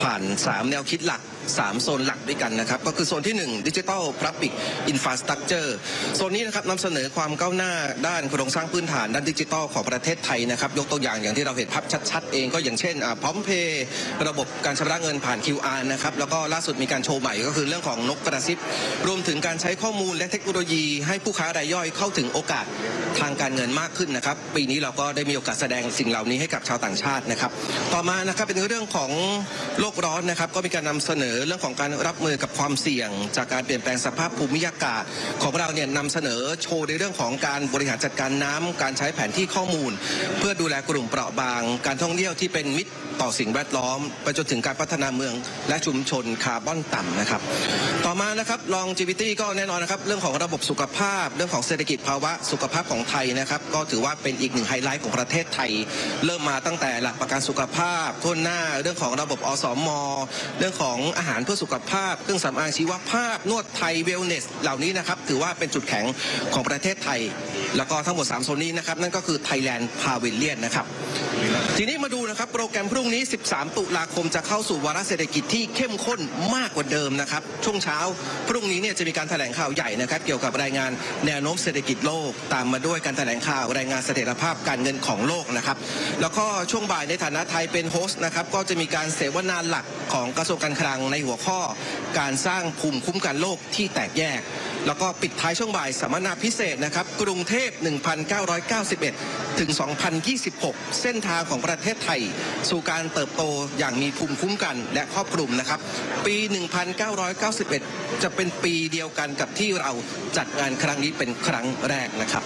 ผ่าน3แนวคิดหลัก3โซนหลักด้วยกันนะครับก็คือโซนที่1 Digital Public Infrastructure โซนนี้นะครับนำเสนอความก้าวหน้าด้านโครงสร้างพื้นฐานด้านดิจิทัลของประเทศไทยนะครับยกตัวอย่างที่เราเห็นภาพชัดๆเองก็อย่างเช่นพร้อมเพย์ระบบการชำระเงินผ่าน QR นะครับแล้วก็ล่าสุดมีการโชว์ใหม่ก็คือเรื่องของนกกระซิบรวมถึงการใช้ข้อมูลและเทคโนโลยีให้ผู้ค้ารายย่อยเข้าถึงโอกาสทางการเงินมากขึ้นนะครับปีนี้เราก็ได้มีโอกาสแสดงสิ่งเหล่านี้ให้กับชาวต่างชาตินะครับต่อมานะครับเป็นเรื่องของโลกร้อนนะครับก็มีการนำเสนอเรื่องของการรับมือกับความเสี่ยงจากการเปลี่ยนแปลงสภาพภูมิอากาศของเราเนี่ยนำเสนอโชว์ในเรื่องของการบริหารจัดการน้ำการใช้แผนที่ข้อมูลเพื่อดูแลกลุ่มเปราะบางการท่องเที่ยวที่เป็นมิตรต่อสิ่งแวดล้อมไปจนถึงการพัฒนาเมืองและชุมชนคาร์บอนต่ำนะครับต่อมานะครับ longevity ก็แน่นอนนะครับเรื่องของระบบสุขภาพเรื่องของเศรษฐกิจภาวะสุขภาพของไทยนะครับก็ถือว่าเป็นอีกหนึ่งไฮไลท์ของประเทศไทยเริ่มมาตั้งแต่หลักประกันสุขภาพทั่วหน้าเรื่องของระบบอสม.เรื่องของอาหารเพื่อสุขภาพเครื่องสำอางชีวภาพนวดไทยเวลเนสเหล่านี้นะครับถือว่าเป็นจุดแข็งของประเทศไทยแล้วก็ทั้งหมด3โซนนี้นะครับนั่นก็คือ Thailand Pavilion นะครับทีนี้มาดูนะครับโปรแกรมพรุ่งนี้13ตุลาคมจะเข้าสู่วาระเศรษฐกิจที่เข้มข้นมากกว่าเดิมนะครับช่วงเช้าพรุ่งนี้เนี่ยจะมีการแถลงข่าวใหญ่นะครับเกี่ยวกับรายงานแนวโน้มเศรษฐกิจโลกตามมาด้วยการแถลงข่าวรายงานเสถียรภาพการเงินของโลกนะครับแล้วก็ช่วงบ่ายในฐานะไทยเป็นโฮสต์นะครับก็จะมีการเสวนาหลักของกระทรวงการคลังในหัวข้อการสร้างภูมิคุ้มกันโลกที่แตกแยกแล้วก็ปิดท้ายช่วงบ่ายสัมมนาพิเศษนะครับกรุงเทพ1991ถึง2026เส้นทางของประเทศไทยสู่การเติบโตอย่างมีภูมิคุ้มกันและครอบคลุมนะครับปี1991จะเป็นปีเดียวกันกับที่เราจัดงานครั้งนี้เป็นครั้งแรกนะครับ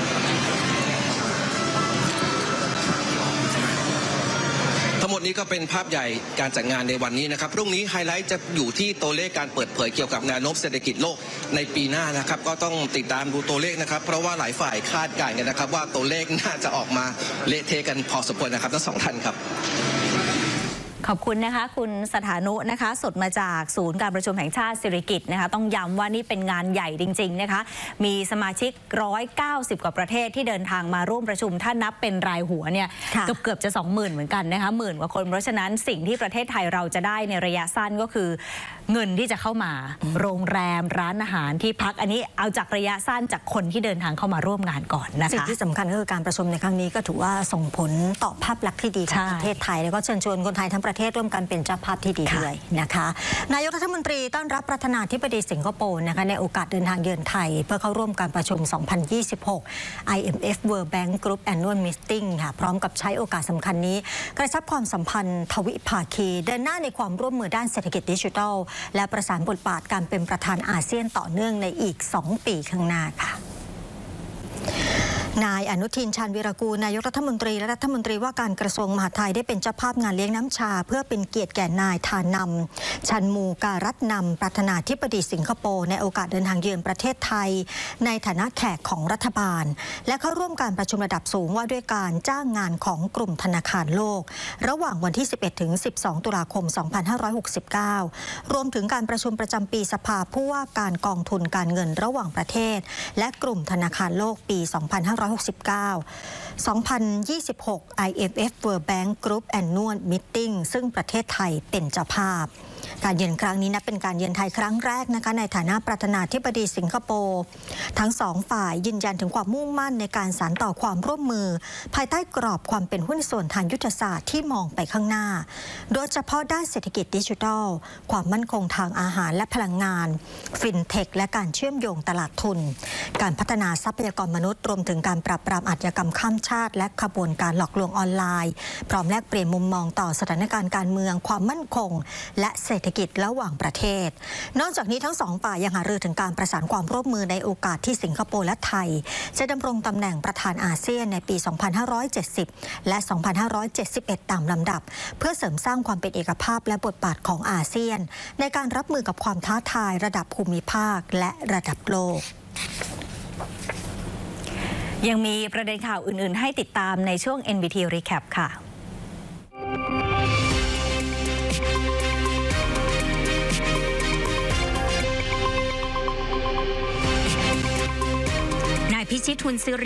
ทั้งหมดนี้ก็เป็นภาพใหญ่การจัดงานในวันนี้นะครับพรุ่งนี้ไฮไลท์จะอยู่ที่ตัวเลขการเปิดเผยเกี่ยวกับแนวโน้มเศรษฐกิจโลกในปีหน้านะครับก็ต้องติดตามดูตัวเลขนะครับเพราะว่าหลายฝ่ายคาดการณ์กันนะครับว่าตัวเลขน่าจะออกมาเละเทะกันพอสมควรนะครับทั้ง2ท่านครับขอบคุณนะคะคุณสถานุนะคะสดมาจากศูนย์การประชุมแห่งชาติสิริกิติ์นะคะต้องย้ำว่านี่เป็นงานใหญ่จริงๆนะคะมีสมาชิก190กว่าประเทศที่เดินทางมาร่วมประชุมถ้านับเป็นรายหัวเนี่ยเกือบจะ 20,000 เหมือนกันนะคะ10,000 กว่าคนเพราะฉะนั้นสิ่งที่ประเทศไทยเราจะได้ในระยะสั้นก็คือเงินที่จะเข้ามาโรงแรมร้านอาหารที่พักอันนี้เอาจากระยะสั้นจากคนที่เดินทางเข้ามาร่วมงานก่อนนะคะสิ่งที่สำคัญก็คือการประชุมในครั้งนี้ก็ถือว่าส่งผลต่อภาพลักษณ์ที่ดีของประเทศไทยแล้วก็เชิญชวนคนไทยทั้งประเทศร่วมกันเป็นเจ้าภาพที่ดีด้วยนะคะนายกรัฐมนตรีต้อนรับประธานาธิบดีสิงคโปร์นะคะในโอกาสเดินทางเยือนไทยเพื่อเข้าร่วมการประชุม 2026 IMF World Bank Group Annual Meeting ค่ะพร้อมกับใช้โอกาสสำคัญนี้กระชับความสัมพันธ์ทวิภาคีเดินหน้าในความร่วมมือด้านเศรษฐกิจดิจิทัลและประสานบทบาทการเป็นประธานอาเซียนต่อเนื่องในอีก2 ปีข้างหน้าค่ะนายอนุทินชาญวีรกูลนายกรัฐมนตรีและรัฐมนตรีว่าการกระทรวงมหาดไทยได้เป็นเจ้าภาพงานเลี้ยงน้ำชาเพื่อเป็นเกียรติแก่นายธานำชันมูการัตนำประธานาธิบดีสิงคโปร์ในโอกาสเดินทางเยือนประเทศไทยในฐานะแขกของรัฐบาลและเข้าร่วมการประชุมระดับสูงว่าด้วยการจ้างงานของกลุ่มธนาคารโลกระหว่างวันที่11ถึง12ตุลาคม2569รวมถึงการประชุมประจำปีสภาผู้ว่าการกองทุนการเงินระหว่างประเทศและกลุ่มธนาคารโลกปี2026 IMF World Bank Group Annual Meeting ซึ่งประเทศไทยเป็นเจ้าภาพการเยือนครั้งนี้นับเป็นการเยือนไทยครั้งแรกนะคะในฐานะประธานาธิบดีสิงคโปร์ทั้ง2ฝ่ายยืนยันถึงความมุ่งมั่นในการสานต่อความร่วมมือภายใต้กรอบความเป็นหุ้นส่วนทางยุทธศาสตร์ที่มองไปข้างหน้าโดยเฉพาะด้านเศรษฐกิจดิจิทัลความมั่นคงทางอาหารและพลังงานฟินเทคและการเชื่อมโยงตลาดทุนการพัฒนาทรัพยากรมนุษย์รวมถึงการปราบปรามอาชญากรรมข้ามชาติและขบวนการหลอกลวงออนไลน์พร้อมแลกเปลี่ยนมุมมองต่อสถานการณ์การเมืองความมั่นคงและเศรษฐกิจระหว่างประเทศนอกจากนี้ทั้ง2ฝ่ายยังหารือถึงการประสานความร่วมมือในโอกาสที่สิงคโปร์และไทยจะดำรงตำแหน่งประธานอาเซียนในปี 2570 และ 2571 ตามลำดับเพื่อเสริมสร้างความเป็นเอกภาพและบทบาทของอาเซียนในการรับมือกับความท้าทายระดับภูมิภาคและระดับโลกยังมีประเด็นข่าวอื่นๆให้ติดตามในช่วง NBT Recap ค่ะนายพิชิต ทุนสิริ